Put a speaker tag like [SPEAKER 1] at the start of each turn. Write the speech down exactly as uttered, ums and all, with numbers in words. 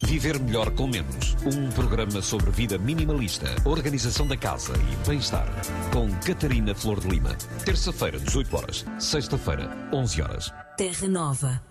[SPEAKER 1] Viver melhor com menos. Um programa sobre vida minimalista, organização da casa e bem-estar. Com Catarina Flor de Lima. Terça-feira, dezoito horas. Sexta-feira, onze horas.
[SPEAKER 2] Terra Nova.